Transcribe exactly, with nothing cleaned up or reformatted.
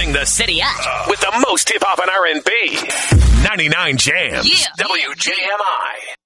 Turning the city up with the most hip hop and R and B. ninety-nine Jams. Yeah. W J M I.